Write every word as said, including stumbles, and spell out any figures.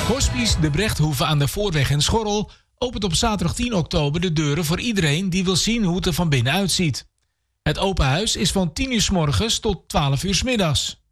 Hospice de Brechthoeve aan de Voorweg in Schorrel opent op zaterdag tien oktober de deuren voor iedereen die wil zien hoe het er van binnen uitziet. Het open huis is van tien uur 's morgens tot twaalf uur 's middags.